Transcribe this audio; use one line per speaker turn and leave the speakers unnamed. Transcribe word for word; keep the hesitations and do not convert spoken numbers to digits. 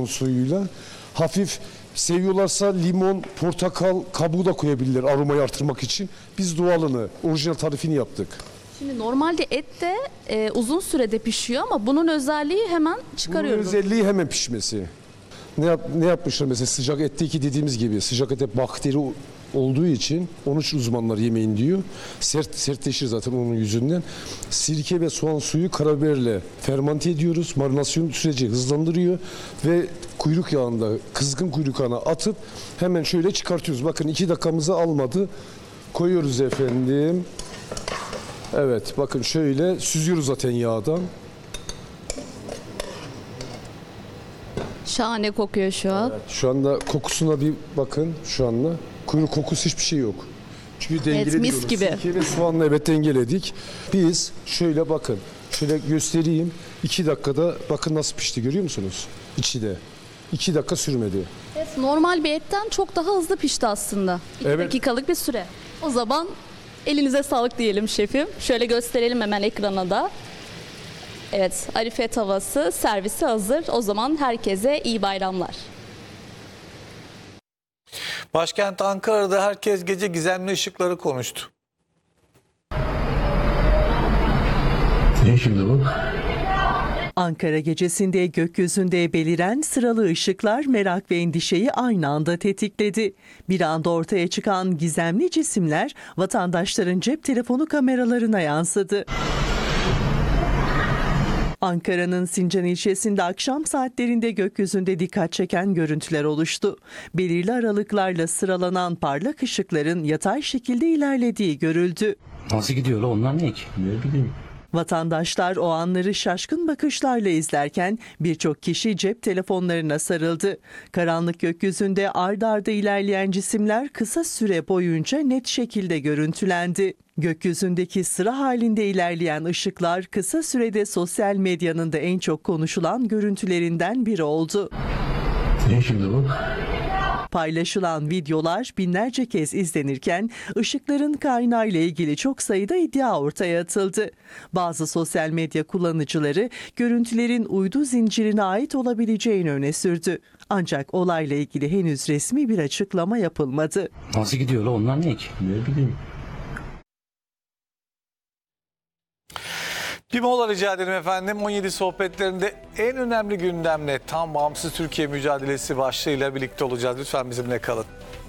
soğan suyuyla. Hafif seviyorlarsa limon, portakal kabuğu da koyabilirler aromayı artırmak için. Biz doğalını, orijinal tarifini yaptık.
Şimdi normalde et de e, uzun sürede pişiyor ama bunun özelliği hemen
Bunun
çıkarıyoruz.
özelliği hemen pişmesi. Ne, yap, ne yapmışlar mesela sıcak etteki dediğimiz gibi sıcak ette bakteri olduğu için onun için uzmanlar yemeyin diyor. Sert sertleşir zaten onun yüzünden. Sirke ve soğan suyu karabiberle fermente ediyoruz. Marinasyon süreci hızlandırıyor ve kuyruk yağında kızgın kuyruk yağına atıp hemen şöyle çıkartıyoruz. Bakın iki dakikamızı almadı. Koyuyoruz efendim. Evet bakın şöyle süzüyoruz zaten yağdan.
Şahane kokuyor şu an.
Evet, şu anda kokusuna bir bakın şu anda. Kuyruk kokusu hiçbir şey yok. Çünkü dengeledik.
Evet, mis
onu.
gibi.
Sirke ve soğanla evet dengeledik. Biz şöyle bakın. Şöyle göstereyim. iki dakikada bakın nasıl pişti görüyor musunuz? İçi de. iki dakika sürmedi.
Evet, normal bir etten çok daha hızlı pişti aslında. iki
Evet.
dakikalık bir süre. O zaman elinize sağlık diyelim şefim. Şöyle gösterelim hemen ekrana da. Evet, Arife tavası servisi hazır. O zaman herkese iyi bayramlar.
Başkent Ankara'da herkes gece gizemli ışıkları konuştu.
Ne şimdi bu?
Ankara gecesinde gökyüzünde beliren sıralı ışıklar merak ve endişeyi aynı anda tetikledi. Bir anda ortaya çıkan gizemli cisimler vatandaşların cep telefonu kameralarına yansıdı. Ankara'nın Sincan ilçesinde akşam saatlerinde gökyüzünde dikkat çeken görüntüler oluştu. Belirli aralıklarla sıralanan parlak ışıkların yatay şekilde ilerlediği görüldü.
Nasıl gidiyor la onlar ne ki? Ne bileyim.
Vatandaşlar o anları şaşkın bakışlarla izlerken birçok kişi cep telefonlarına sarıldı. Karanlık gökyüzünde ard arda ilerleyen cisimler kısa süre boyunca net şekilde görüntülendi. Gökyüzündeki sıra halinde ilerleyen ışıklar kısa sürede sosyal medyanın da en çok konuşulan görüntülerinden biri oldu.
Ne şimdi bu?
Paylaşılan videolar binlerce kez izlenirken ışıkların kaynağı ile ilgili çok sayıda iddia ortaya atıldı. Bazı sosyal medya kullanıcıları görüntülerin uydu zincirine ait olabileceğini öne sürdü. Ancak olayla ilgili henüz resmi bir açıklama yapılmadı.
Nasıl gidiyor la onlar ne ki? Ne bileyim.
Bir mola rica edelim efendim. on yedi sohbetlerinde en önemli gündemle tam bağımsız Türkiye mücadelesi başlığıyla birlikte olacağız. Lütfen bizimle kalın.